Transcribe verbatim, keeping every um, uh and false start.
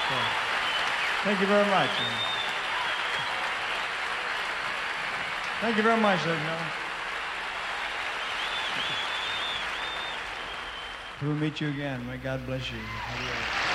So, thank you very much. Thank you very much, ladies and gentlemen. We'll meet you again. May God bless you. Adios.